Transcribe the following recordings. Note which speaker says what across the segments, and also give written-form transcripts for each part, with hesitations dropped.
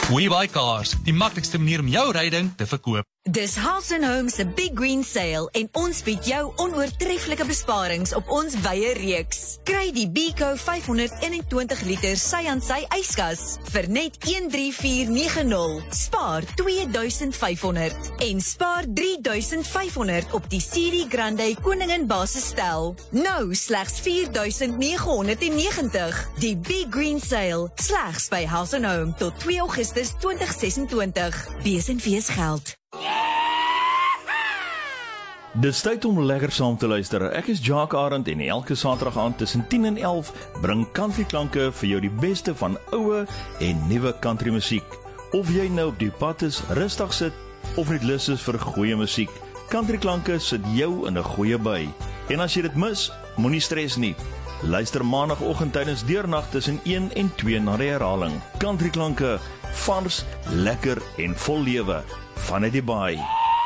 Speaker 1: WeBuyCars, die maklikste manier om jou ryding te verkoop.
Speaker 2: Dis House & Home se Big Green Sale en ons bied jou onoortreffelike besparings op ons wye reeks. Kry die Beko 521 liter sy-aan-sy yskas vir net 13490. Spaar 2500 en spaar 3500 op die CD Grande Koningin basisstel. Nou slegs 4990. Die Big Green Sale slegs by House & Home tot 2 Augustus 2026. BSNV's geld.
Speaker 3: Dis tyd om lekker saam te luister. Ek is Jacques Arend en elke Saterdag aand tussen 10 en 11 bring Country Klanke vir jou die beste van oue en nuwe country musiek. Of jy nou op die pad is, rustig sit of net lus is vir goeie musiek, Country Klanke sit jou in 'n goeie by. En as jy dit mis, moenie stres nie. Luister maandagooggend tydens deurnag tussen 1 en 2 na die herhaling. Country Klanke, vars, lekker en vol lewe vanuit die baai.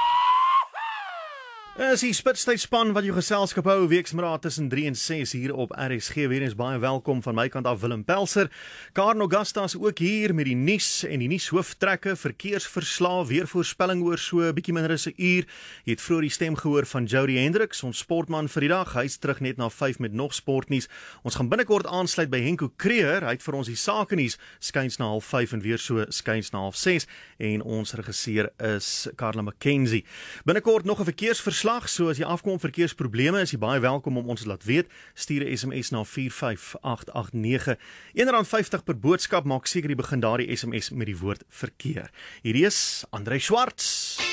Speaker 4: Is die Spitstydsspan wat jou geselskap hou weksmiddag tussen 3 en 6 hier op RSG. Weer eens baie welkom van my kant af, Willem Pelser. Karen Augusta is ook hier met die nuus en die nuushooftrekke, verkeersverslae, weervoorspelling oor so 'n bietjie minder as 'n uur. Jy het vroeër die stem gehoor van Jody Hendricks, ons sportman vir die dag. Hy's terug net na 5 met nog sportnuus. Ons gaan binnekort aansluit by Henko Kreer. Hy het vir ons die sakenuus skuins na 05:30 en weer so skuins na 06:30 en ons regisseur is Karla McKenzie. Binnekort nog 'n verkeersverslag. So as jy afkom verkeersprobleme, is jy baie welkom om ons te laat weet. Stuur 'n SMS na 45889. R1.50 per boodskap, maak seker jy begin daardie SMS met die woord verkeer. Hierdie is André Swarts.